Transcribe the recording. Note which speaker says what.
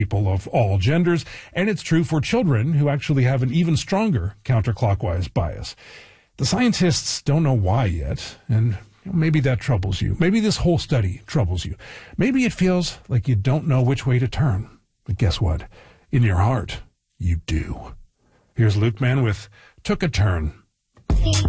Speaker 1: people of all genders, and it's true for children who actually have an even stronger counterclockwise bias. The scientists don't know why yet, and maybe that troubles you. Maybe this whole study troubles you. Maybe it feels like you don't know which way to turn. But guess what? In your heart, you do. Here's Luke Mann with Took a Turn.